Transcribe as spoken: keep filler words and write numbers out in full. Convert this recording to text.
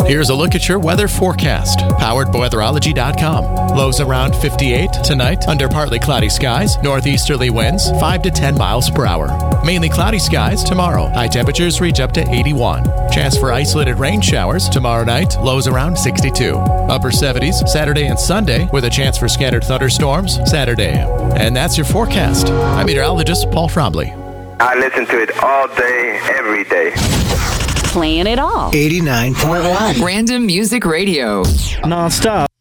Here's a look at your weather forecast, powered by weatherology dot com. Lows around fifty-eight tonight, under partly cloudy skies, northeasterly winds five to ten miles per hour. Mainly cloudy skies tomorrow. High temperatures reach up to eighty-one. Chance for isolated rain showers tomorrow night, lows around sixty-two. Upper seventies Saturday and Sunday, with a chance for scattered thunderstorms Saturday. And that's your forecast. I'm meteorologist Paul Trombley. I listen to it all day, every day. Playing it all. eighty-nine point one. Random Music Radio. Non-stop.